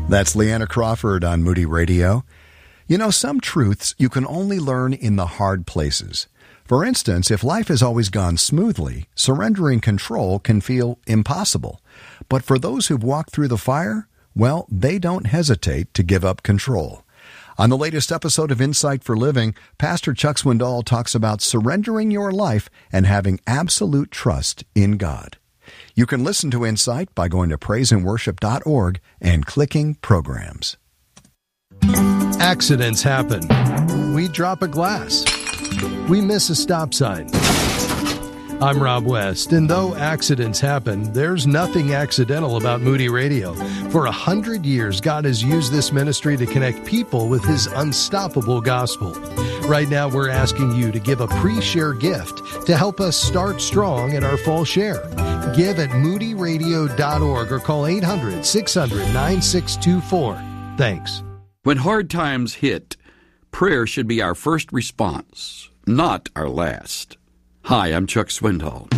That's Leanna Crawford on Moody Radio. You know, some truths you can only learn in the hard places. For instance, if life has always gone smoothly, surrendering control can feel impossible. But for those who've walked through the fire, well, they don't hesitate to give up control. On the latest episode of Insight for Living, Pastor Chuck Swindoll talks about surrendering your life and having absolute trust in God. You can listen to Insight by going to praiseandworship.org and clicking Programs. Accidents happen. We drop a glass. We miss a stop sign. I'm Rob West, and though accidents happen, there's nothing accidental about Moody Radio. For 100 years, God has used this ministry to connect people with His unstoppable gospel. Right now, we're asking you to give a pre-share gift to help us start strong in our fall share. Give at moodyradio.org or call 800-600-9624. Thanks. When hard times hit, prayer should be our first response, not our last. Hi, I'm Chuck Swindoll.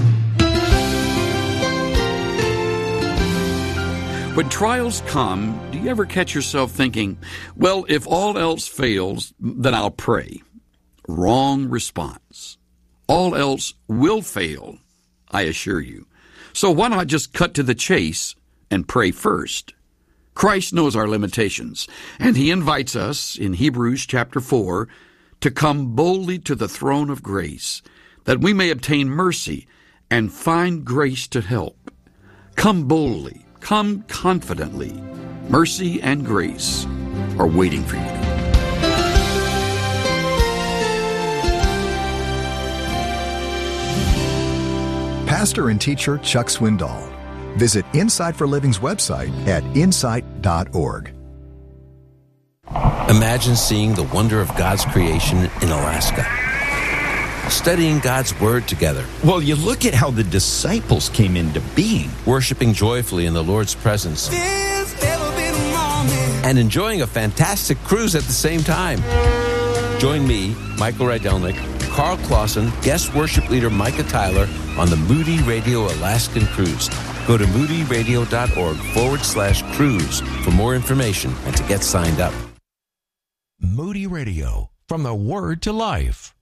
When trials come, do you ever catch yourself thinking, well, if all else fails, then I'll pray? Wrong response. All else will fail, I assure you. So why not just cut to the chase and pray first? Christ knows our limitations, and He invites us in Hebrews chapter 4 to come boldly to the throne of grace, that we may obtain mercy and find grace to help. Come boldly, come confidently. Mercy and grace are waiting for you. Pastor and teacher Chuck Swindoll. Visit Insight for Living's website at insight.org. Imagine seeing the wonder of God's creation in Alaska. Studying God's Word together. Well, you look at how the disciples came into being. Worshiping joyfully in the Lord's presence. And enjoying a fantastic cruise at the same time. Join me, Michael Rydelnik, Carl Clausen, guest worship leader Micah Tyler on the Moody Radio Alaskan Cruise. Go to moodyradio.org/cruise for more information and to get signed up. Moody Radio, from the Word to Life.